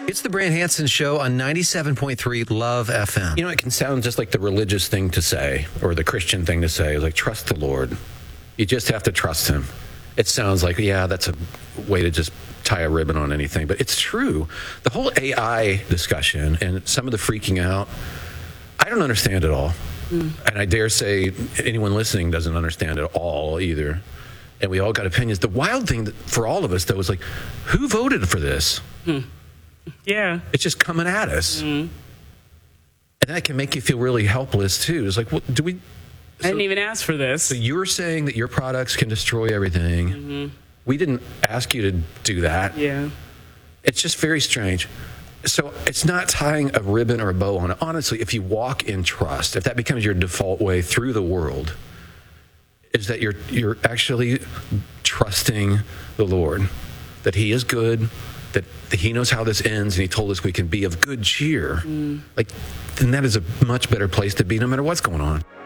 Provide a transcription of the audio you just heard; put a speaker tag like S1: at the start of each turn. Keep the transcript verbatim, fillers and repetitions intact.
S1: It's the Brant Hansen Show on ninety-seven point three Love F M.
S2: You know, it can sound just like the religious thing to say, or the Christian thing to say, like, trust the Lord. You just have to trust him. It sounds like, yeah, that's a way to just tie a ribbon on anything. But it's true. The whole A I discussion and some of the freaking out, I don't understand it all. Mm. And I dare say anyone listening doesn't understand it all either. And we all got opinions. The wild thing that, for all of us, though, is like, who voted for this?
S3: Mm. Yeah.
S2: It's just coming at us.
S3: Mm.
S2: And that can make you feel really helpless, too. It's like, what do we...
S3: So, I didn't even ask for this.
S2: So you're saying that your products can destroy everything.
S3: Mm-hmm.
S2: We didn't ask you to do that.
S3: Yeah.
S2: It's just very strange. So it's not tying a ribbon or a bow on it. Honestly, if you walk in trust, if that becomes your default way through the world, is that you're you're actually trusting the Lord, that he is good, that he knows how this ends, and he told us we can be of good cheer. Mm. Like, then that is a much better place to be no matter what's going on.